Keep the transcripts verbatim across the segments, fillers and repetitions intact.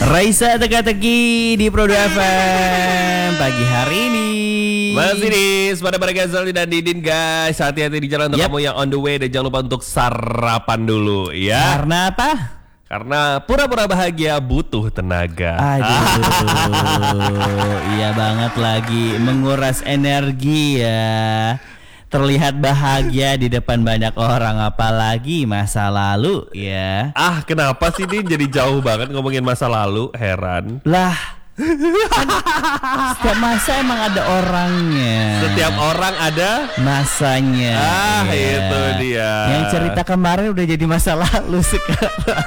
Raisa teka-teki di Pro dua F M pagi hari ini. Masih nih pada para Gazali dan Didin guys. Hati-hati di jalan untuk Yep. kamu yang on the way. Dan jangan lupa untuk sarapan dulu ya. Karena apa? Karena pura-pura bahagia butuh tenaga. Aduh, iya banget lagi, menguras energi ya. Terlihat bahagia di depan banyak orang, apalagi masa lalu ya. Ah, kenapa sih Din jadi jauh banget ngomongin masa lalu? Heran. Lah, kan setiap masa emang ada orangnya. Setiap orang ada masanya. Ah, ya. itu dia. Yang cerita kemarin udah jadi masa lalu sekarang.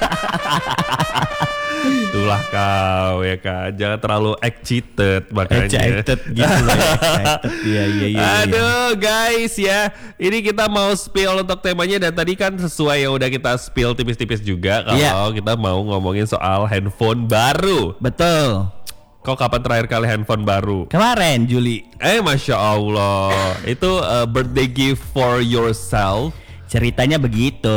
Itulah kau ya kan. Jangan terlalu excited makanya. Excited gitu loh ya. Excited. Iya, iya, iya. Aduh guys ya. Ini kita mau spill untuk temanya. Dan tadi kan sesuai yang udah kita spill tipis-tipis juga. Kalau Iya. kita mau ngomongin soal handphone baru. Betul. Kau kapan terakhir kali handphone baru? Kemarin Juli. Eh Masya Allah. Itu uh, birthday gift for yourself. Ceritanya begitu.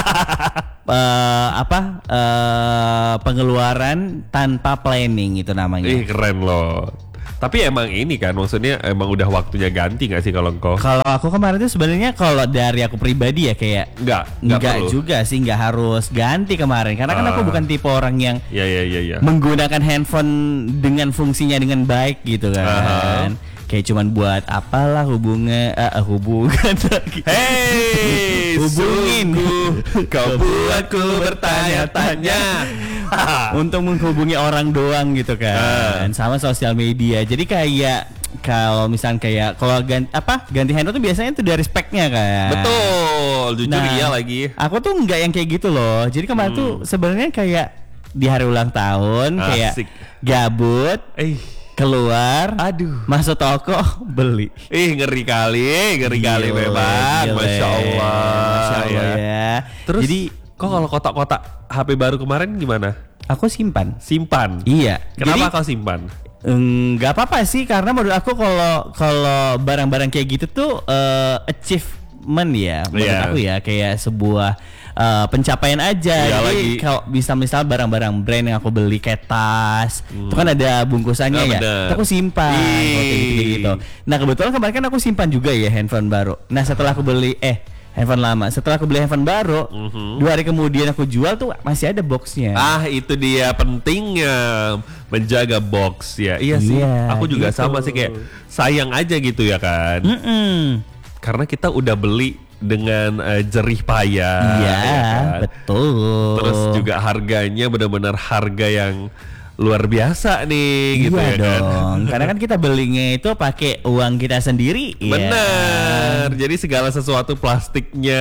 uh, apa uh, pengeluaran tanpa planning itu namanya. Ih keren loh. Tapi emang ini kan maksudnya emang udah waktunya ganti gak sih kalau engkau? Kalau aku kemarin tuh sebenarnya kalau dari aku pribadi ya kayak Enggak, enggak enggak perlu. juga sih, enggak harus ganti kemarin karena kan aku Ah. bukan tipe orang yang Ya ya ya ya. menggunakan handphone dengan fungsinya dengan baik gitu kan. Aha. Kayak cuman buat apalah hubungan uh, hubungan lagi. Hey, Hubungin. sungguh kau buatku bertanya-tanya. Untuk menghubungi orang doang gitu kan. Sama sosial media. Jadi kayak kalau misalnya kayak kalau ganti apa ganti handphone tuh biasanya tuh dari speknya kan. Betul, jujur Nah, iya lagi. Aku tuh nggak yang kayak gitu loh. Jadi kemarin tuh sebenarnya kayak di hari ulang tahun kayak Asik. gabut, Eh, keluar, aduh. masuk toko, beli. Ih ngeri kali, ngeri kali Gile, memang. gile. Masya Allah. Masya Allah ya. Terus, Jadi kok kalau kotak-kotak H P baru kemarin gimana? aku simpan. Simpan. Iya. Kenapa Jadi, kau simpan? Enggak apa-apa sih karena menurut aku kalau kalau barang-barang kayak gitu tuh eh, achievement ya menurut Iya. aku ya kayak sebuah eh, pencapaian aja. Iya, Jadi lagi. kalau bisa misal barang-barang brand yang aku beli kayak tas, itu kan ada bungkusannya Ah, ya. bener. Itu aku simpan. Ih. Kalau kayak gitu-gitu. Nah kebetulan kemarin kan aku simpan juga ya handphone baru. Nah setelah aku beli eh handphone lama, setelah aku beli handphone baru, dua hari kemudian aku jual tuh masih ada boxnya. Ah itu dia pentingnya menjaga box ya. Iya sih. Iya, Aku juga gitu. sama sih kayak sayang aja gitu ya kan. Mm-mm. Karena kita udah beli dengan eh, jerih payah. Iya, ya kan? betul. Terus juga harganya benar-benar harga yang luar biasa nih gitu iya ya kan. dong. Karena kan kita belinya itu pakai uang kita sendiri. ya. Benar. Jadi segala sesuatu plastiknya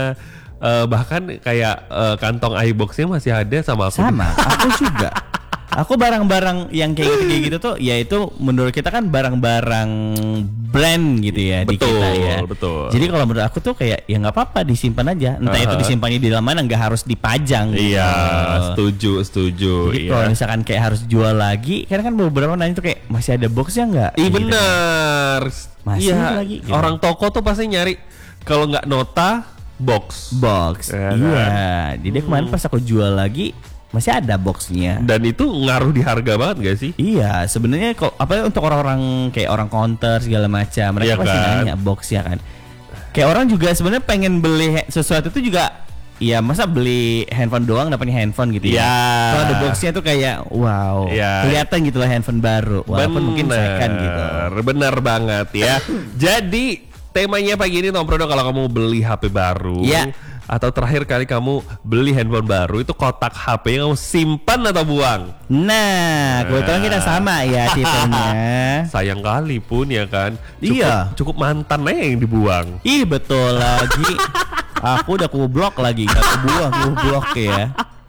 eh, bahkan kayak eh, kantong iBox-nya masih ada sama aku. Sama, aku juga. Aku barang-barang yang kayak gitu, kayak gitu tuh, ya itu menurut kita kan barang-barang brand gitu ya di Betul, kita ya. betul. Jadi kalau menurut aku tuh kayak ya nggak apa-apa disimpan aja. Entah itu Aha. disimpannya di dalam mana, nggak harus dipajang. gitu. Iya, setuju, setuju. Jadi Iya. kalau misalkan kayak harus jual lagi, karena kan beberapa nanya tuh kayak masih ada boxnya nggak? Ih Gitu. benar. Masih Iya, lagi, gitu. orang toko tuh pasti nyari kalau nggak nota box. Box. Ya Iya. kan? Jadi kemarin pas aku jual lagi masih ada boxnya. Dan itu ngaruh di harga banget gak sih? Iya, sebenarnya kok apa untuk orang-orang kayak orang counter segala macam, mereka Iya pasti kan? nanya box ya kan. Kayak orang juga sebenarnya pengen beli he- sesuatu itu juga, ya masa beli handphone doang dapatnya handphone gitu ya. Iya. Kalau ada boxnya tuh kayak wow, Iya. kelihatan gitu lah handphone baru, walaupun mungkin second gitu. Bener banget ya. Jadi temanya pagi ini Nompro kalau kamu beli H P baru Iya. atau terakhir kali kamu beli handphone baru itu kotak H P yang kamu simpan atau buang? Nah, kebetulan kita sama ya tipenya. Sayang kali pun ya kan. Cukup, Iya. Cukup mantan aja yang dibuang. Ih betul lagi. Aku udah ku blok lagi, nggak kebuang, ku blok ya.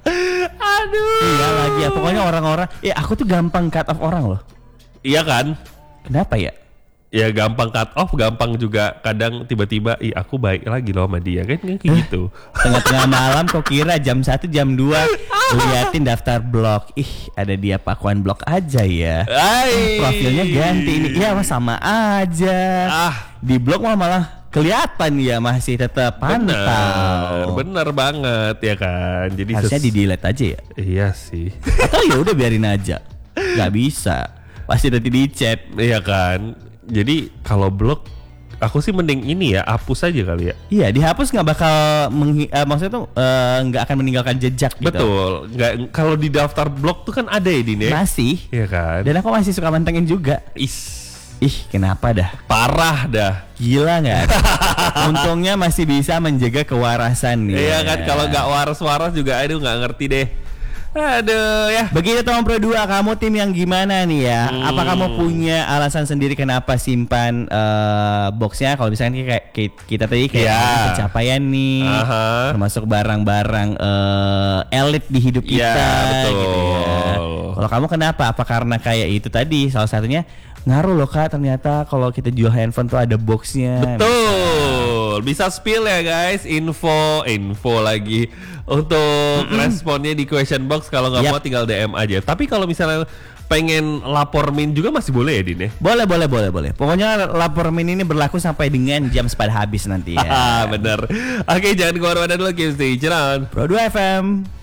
Aduh. Iya lagi ya, pokoknya orang-orang, ya aku tuh gampang cut off orang loh. Iya kan? Kenapa ya? Ya gampang cut off, gampang juga kadang tiba-tiba ih aku baik lagi loh sama dia kan kayak gitu. Tengah-tengah malam kok kira jam satu jam dua liatin daftar blog. Ih, ada dia pakuan blog aja ya. Hai. Profilnya ganti ini. Iya, sama aja. Ah, Di blog malah malah kelihatan ya masih tetap pantau. Bener, bener banget ya kan. Jadi harusnya ses- di delete aja ya. Iya sih. Atau ya udah biarin aja. Gak bisa. Pasti nanti di chat. Iya kan. Jadi kalau blog, aku sih mending ini ya, hapus aja kali ya. Iya, dihapus nggak bakal menghi- uh, maksudnya tuh uh, nggak akan meninggalkan jejak gitu. Betul. Nggak, kalau di daftar blog tuh kan ada ya Din ya. Masih. Iya kan. Dan aku masih suka mantengin juga. Is. Ih, kenapa dah? Parah dah. Gila nggak? Untungnya masih bisa menjaga kewarasan nih. Iya kan, kalau nggak waras-waras juga aduh nggak ngerti deh. Aduh ya. Begitu teman Pro dua, kamu tim yang gimana nih ya? Hmm. Apa kamu punya alasan sendiri kenapa simpan uh, boxnya? Kalau misalnya kayak kayak kita tadi kayak Yeah. pencapaian nih, Aha. termasuk barang-barang uh, elit di hidup kita. Ya, betul. Gitu ya. Kalau kamu kenapa? Apa karena kayak itu tadi? Salah satunya ngaruh loh Kak, ternyata kalau kita jual handphone tuh ada boxnya. Betul, bisa spill ya guys, info, info lagi untuk responnya di question box. Kalau nggak Yap. mau tinggal D M aja. Tapi kalau misalnya pengen lapor min juga masih boleh ya Din ya? Boleh, boleh, boleh, boleh. Pokoknya lapor min ini berlaku sampai dengan jam sepada habis nanti ya. Bener. Oke, jangan keluar-keluar dulu, Kim Stay Ciron. Pro dua F M.